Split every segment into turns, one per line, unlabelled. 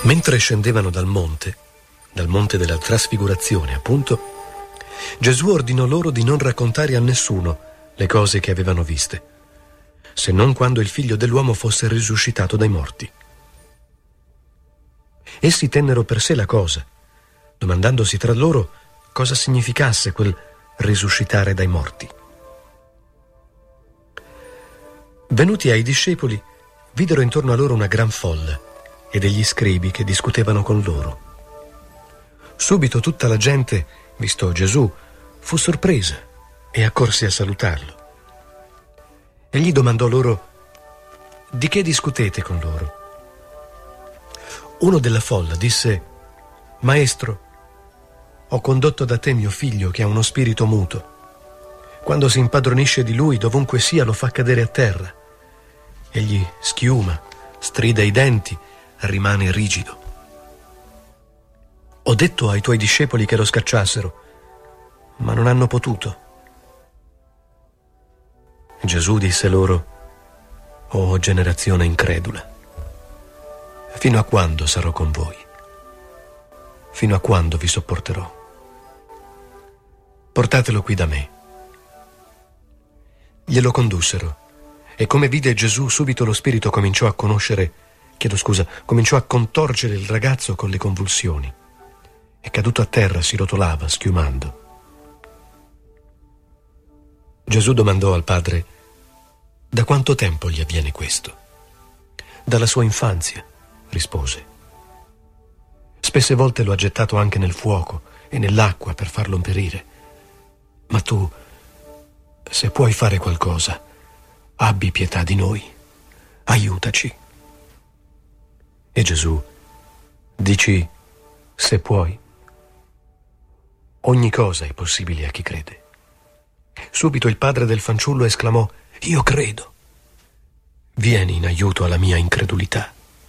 Mentre scendevano dal monte della trasfigurazione, appunto, Gesù ordinò loro di non raccontare a nessuno le cose che avevano viste, se non quando il Figlio dell'uomo fosse risuscitato dai morti. Essi tennero per sé la cosa, domandandosi tra loro cosa significasse quel risuscitare dai morti. Venuti ai discepoli, videro intorno a loro una gran folla e degli scribi che discutevano con loro. Subito tutta la gente, visto Gesù, fu sorpresa e accorse a salutarlo. Egli domandò loro: di che discutete con loro? Uno della folla disse: Maestro, ho condotto da te mio figlio che ha uno spirito muto. Quando si impadronisce di lui, dovunque sia, lo fa cadere a terra. Egli schiuma, strida i denti, rimane rigido. Ho detto ai tuoi discepoli che lo scacciassero, ma non hanno potuto. Gesù disse loro: o generazione incredula, fino a quando sarò con voi? Fino a quando vi sopporterò? Portatelo qui da me. Glielo condussero, e come vide Gesù, subito lo spirito cominciò a contorgere il ragazzo con le convulsioni, e caduto a terra si rotolava, schiumando. Gesù domandò al padre: da quanto tempo gli avviene questo? Dalla sua infanzia, rispose. Spesse volte lo ha gettato anche nel fuoco e nell'acqua per farlo perire. Ma tu, se puoi fare qualcosa, abbi pietà di noi, aiutaci. E Gesù: dici se puoi? Ogni cosa è possibile a chi crede. Subito il padre del fanciullo esclamò: io credo. Vieni in aiuto alla mia incredulità.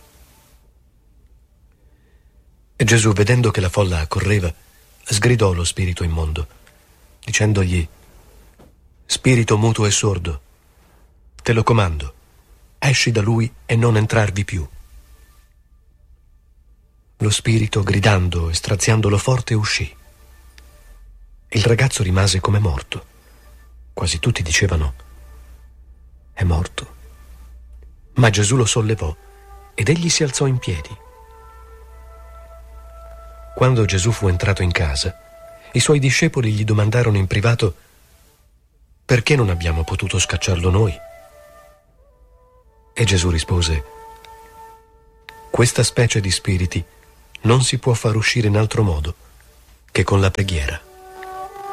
E Gesù, vedendo che la folla accorreva, sgridò lo spirito immondo, dicendogli: spirito muto e sordo, te lo comando, esci da lui e non entrarvi più. Lo spirito, gridando e straziandolo forte, uscì. Il ragazzo rimase come morto. Quasi tutti dicevano: è morto. Ma Gesù lo sollevò ed egli si alzò in piedi. Quando Gesù fu entrato in casa, i suoi discepoli gli domandarono in privato: perché non abbiamo potuto scacciarlo noi? E Gesù rispose: questa specie di spiriti non si può far uscire in altro modo che con la preghiera.